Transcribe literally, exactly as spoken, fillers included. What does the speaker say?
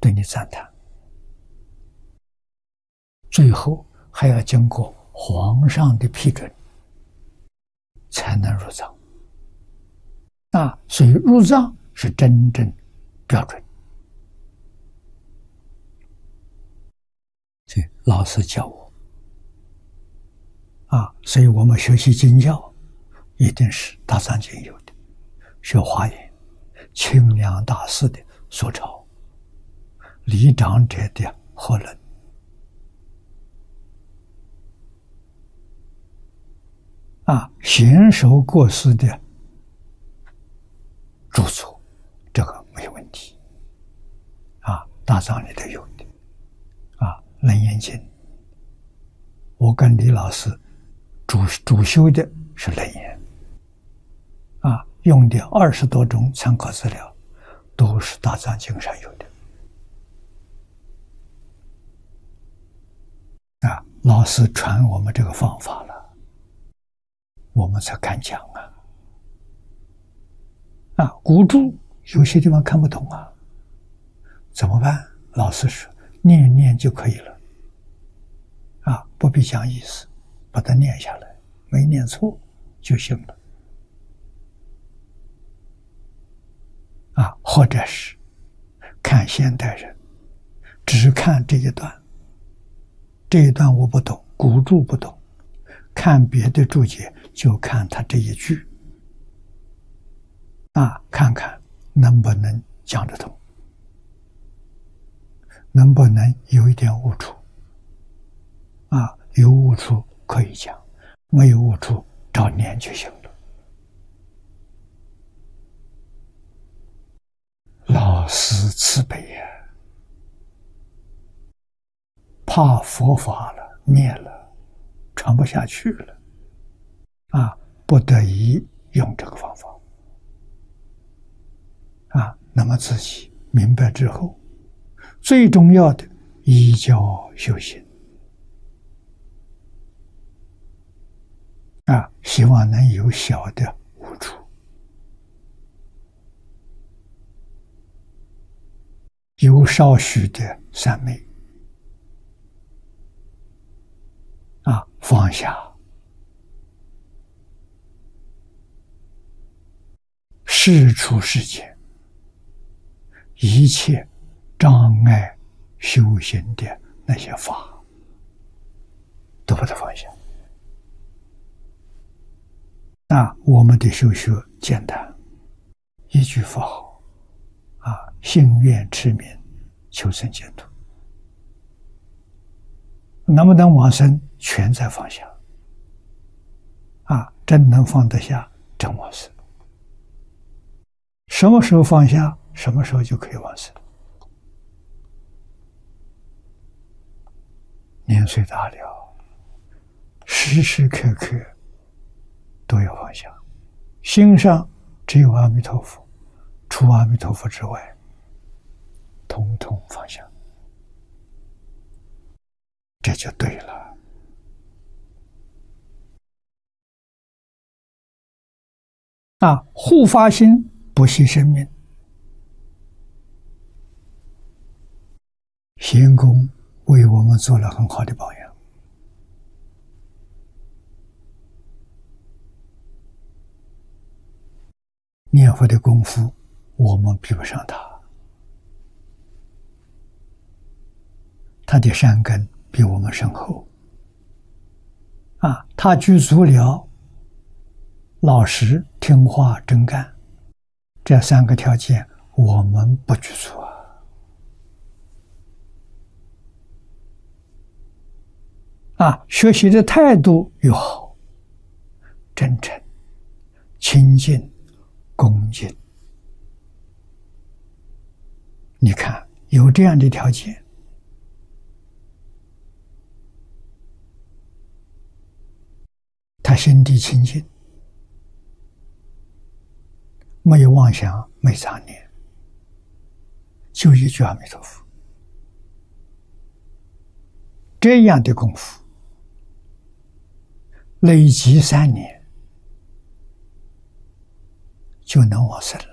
对你赞叹，最后还要经过皇上的批准才能入藏。啊，所以入藏是真正标准。所以老师教我啊，所以我们学习经教一定是大藏经有的，学华严清凉大师的所抄，离长者的合论啊，贤首过世的著作，这个没有问题啊，大藏里头有的啊，楞严经，我跟李老师主主修的是楞严啊，用的二十多种参考资料都是大藏经上有的啊，老师传我们这个方法了，我们才敢讲啊。啊，古注有些地方看不懂啊，怎么办？老师说念一念就可以了，啊，不必讲意思，把它念下来，没念错就行了。啊，或者是看现代人，只看这一段，这一段我不懂，古注不懂，看别的注解就看他这一句。啊，看看能不能讲得通，能不能有一点误处啊？有误处可以讲，没有误处照念就行了。老师慈悲呀，怕佛法了灭了，传不下去了啊，不得已用这个方法。啊，那么自己明白之后，最重要的依教修行啊，希望能有小的悟处，有少许的三昧啊，放下世出世间一切障碍修行的那些法，都把它放下。那我们的修学简单，一句佛号啊，信愿持名，求生净土。能不能往生，全在放下啊！真能放得下，真往生。什么时候放下，什么时候就可以往生。年岁大了，时时刻刻都要放下，心上只有阿弥陀佛，除阿弥陀佛之外，统统放下，这就对了。啊，护法心不惜生命，贤公为我们做了很好的榜样。念佛的功夫，我们比不上他，他的善根比我们深厚。啊，他具足了老实、听话、真干这三个条件，我们不具足啊。啊，学习的态度又好，真诚、亲近、恭敬。你看，有这样的条件，他心地清净，没有妄想，没杂念，就一句阿弥陀佛。这样的功夫累积三年就能往生了。